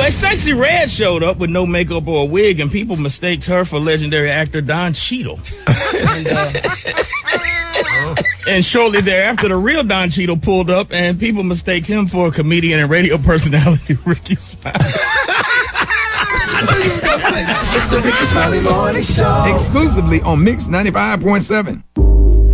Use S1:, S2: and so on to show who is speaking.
S1: Well, Stacey Red showed up with no makeup or a wig, and people mistaked her for legendary actor Don Cheadle. And shortly thereafter, the real Don Cheadle pulled up, and people mistaked him for a comedian and radio personality, Ricky Smiley.
S2: It's the Ricky Smiley Morning Show.
S3: Exclusively on Mix 95.7.